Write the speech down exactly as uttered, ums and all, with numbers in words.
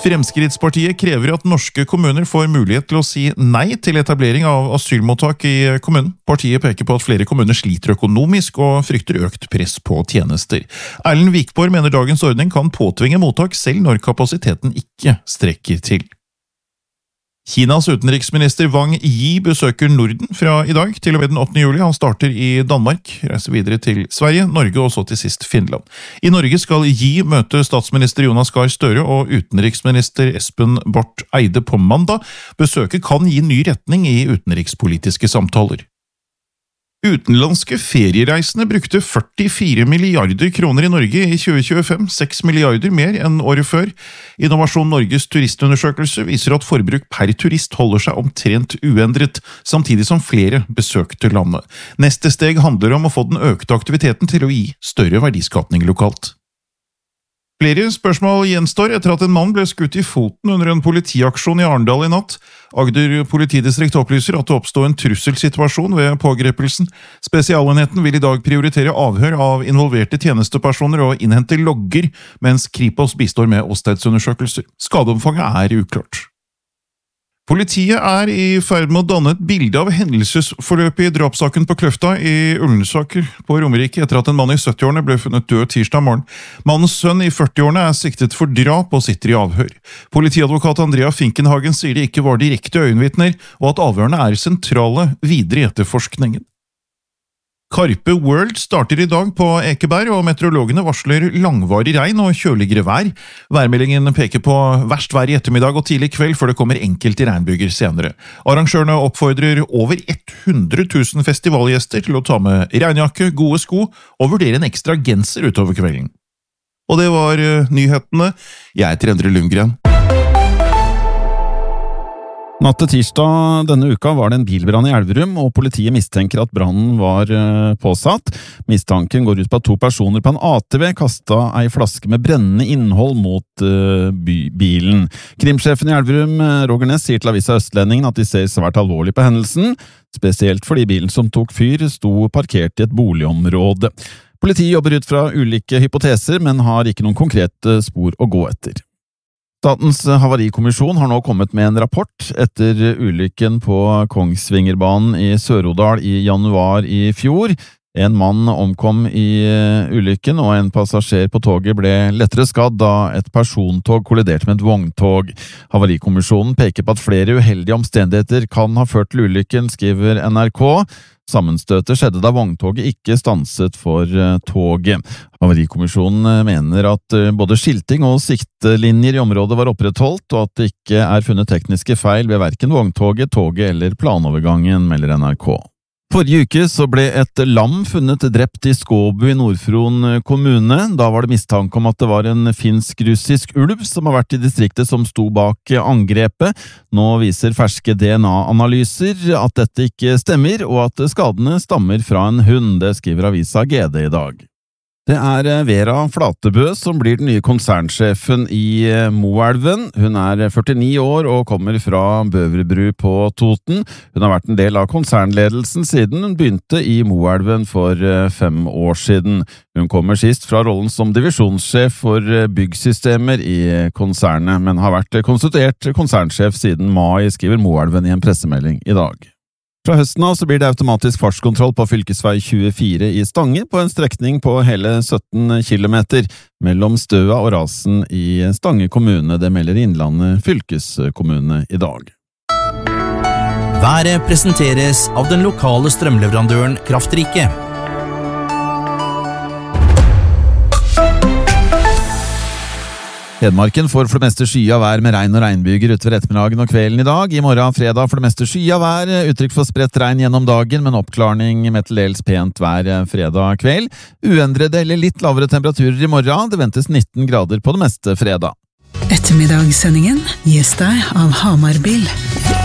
Fremskrittspartiet krever at norske kommuner får mulighet til å si nei til etablering av asylmottak i kommunen. Partiet peker på at flere kommuner sliter økonomisk og frykter økt press på tjenester. Erlend Wikborg mener dagens ordning kan påtvinge mottak selv når kapasiteten ikke strekker til. Kinas utenriksminister Wang Yi besøker Norden fra i dag til og med den åttende juli. Han starter i Danmark, reiser videre til Sverige, Norge og så til sist Finland. I Norge skal Yi møte statsminister Jonas Gahr Støre og utenriksminister Espen Barth Eide på mandag. Besøket kan gi ny retning i utenrikspolitiske samtaler. Utenlandske feriereisende brukte førtifire milliarder kroner i Norge i tjue tjuefem, seks milliarder mer enn året før. Innovasjon Norges turistundersøkelse viser at forbruk per turist holder seg omtrent uendret, samtidig som flere besøkte landet. Neste steg handler om å få den økte aktiviteten til å gi større verdiskapning lokalt. Flere spørsmål gjenstår etter at en mann ble skutt i foten under en politiaksjon i Arendal i natt. Agder politidistrikt opplyser at det oppstod en trusselsituasjon ved pågrepelsen. Spesialenheten vil i dag prioritere avhør av involverte tjenestepersoner og innhente logger, mens Kripos bistår med åstedsundersøkelser. Skadeomfanget er uklart. Politiet er i ferd med å danne et bilde av hendelsesforløpet i drapssaken på Kløfta i Ullensaker på Romerike etter at en mann i syttiårene ble funnet død tirsdag morgen. Mannens sønn i førtiårene er siktet for drap og sitter i avhør. Politiadvokat Andrea Finkenhagen sier det ikke var direkte øyenvitner, og at avhørene er sentrale videre i etterforskningen. Karpe World starter i dag på Ekeberg, og meteorologene varsler langvarig regn og kjøligere vær. Værmeldingen peker på verst vær i ettermiddag og tidlig kveld, før det kommer enkelte regnbyger senere. Arrangørene oppfordrer over hundre tusen festivalgjester til å ta med regnjakke, gode sko og vurdere en ekstra genser utover kvelden. Og det var nyhetene. Jeg heter Endre Lundgren. Natt til tirsdag denne uka var det en bilbrann i Elverum, og politiet mistenker at brannen var påsatt. Mistanken går ut på at to personer på en A T V kastet ei flaske med brennende innhold mot uh, bilen. Krimsjefen i Elverum, Roger Næss, sier til avisa Østlendingen at de ser svært alvorlig på hendelsen, spesielt fordi bilen som tok fyr sto parkert i et boligområde. Politiet jobber ut fra ulike hypoteser, men har ikke noen konkrete spor å gå etter. Statens havarikommisjon har nå kommet med en rapport etter ulykken på Kongsvingerbanen i Sør-Odal i januar i fjor. En mann omkom i ulykken, og en passasjer på toget ble lettere skadd da et persontog kolliderte med et vogntog. Havarikommisjonen peker på at flere uheldige omstendigheter kan ha ført til ulykken, skriver N R K. Sammenstøtet skjedde da vogntoget ikke stanset for toget. Havarikommisjonen mener at både skilting og siktlinjer i området var opprettholdt, og at det ikke er funnet tekniske feil ved hverken vogntoget, toget eller planovergangen, melder N R K. Forrige uke så ble et lam funnet drept i Skåbu i Nord-Fron kommune. Da var det mistanke om at det var en finsk-russisk ulv som har vært i distriktet som sto bak angrepet. Nå viser ferske D N A-analyser at dette ikke stemmer, og at skadene stammer fra en hund. Det skriver avisa G D i dag. Det er Vera Flatebø som blir den nye konsernsjefen i Moelven. Hun er førtini år og kommer fra Bøverbru på Toten. Hun har vært en del av konsernledelsen siden hun begynte i Moelven for fem år siden. Hun kommer sist fra rollen som divisjonssjef for byggsystemer i konsernet, men har vært konstituert konsernsjef siden mai, skriver Moelven i en pressemelding i dag. Fra høsten av så blir det automatisk fartskontroll på fylkesvei tjuefire i Stange på en strekning på hele sytten kilometer mellom Støa og Rasen i Stange kommune. Det melder Innlandet fylkeskommune i dag. Været presenteres av den lokale strømleverandøren Kraftrike. Hedmarken får for det meste skya vær med regn og regnbyger utover ettermiddagen og kvelden i dag. I morgen fredag for det meste skya vær, uttrykk for spredt regn gjennom dagen, men oppklarning med til dels pent vær fredag kveld. Uendrede eller litt lavere temperaturer i morgen, det ventes nitten grader på det meste fredag. Ettermiddagssendingen gis deg av Hamarbil.